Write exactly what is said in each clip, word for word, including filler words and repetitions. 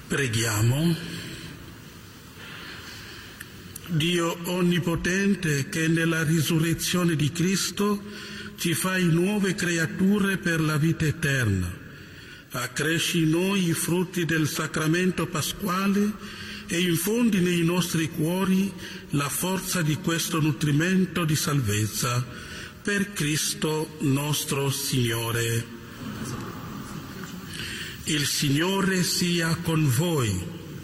Preghiamo. Dio onnipotente, che nella risurrezione di Cristo ci fai nuove creature per la vita eterna, accresci in noi i frutti del sacramento pasquale e infondi nei nostri cuori la forza di questo nutrimento di salvezza, per Cristo nostro Signore. Il Signore sia con voi.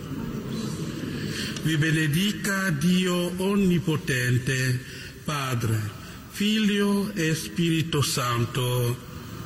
Vi benedica Dio onnipotente, Padre, Figlio e Spirito Santo.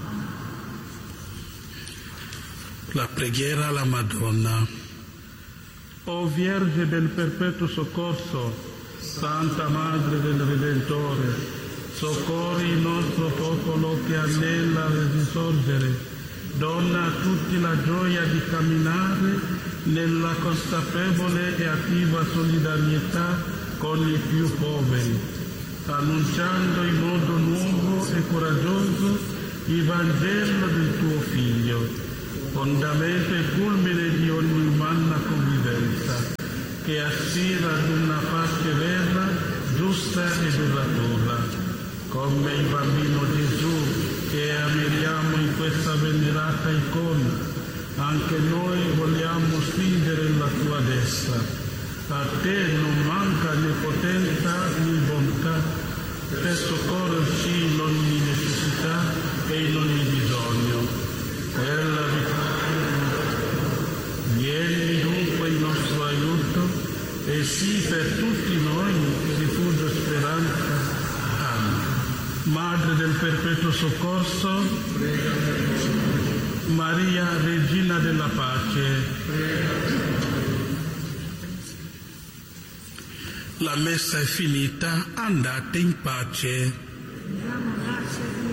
La preghiera alla Madonna. O Verge del Perpetuo Soccorso, Santa Madre del Redentore, soccorri il nostro popolo che anela a risorgere. Donna a tutti la gioia di camminare nella consapevole e attiva solidarietà con i più poveri, annunciando in modo nuovo e coraggioso il Vangelo del tuo Figlio, fondamento e culmine di ogni umana convivenza, che aspira ad una pace vera, giusta e duratura. Come il bambino Gesù che ammiriamo in questa venerata icona, anche noi vogliamo stringere la tua destra. A te non manca né potenza né bontà per soccorrerci in ogni necessità e in ogni bisogno. Per la vieni dunque in nostro aiuto e sii per tutti noi rifugio e speranza. Madre del Perpetuo Soccorso, Maria, Regina della Pace. La messa è finita, andate in pace.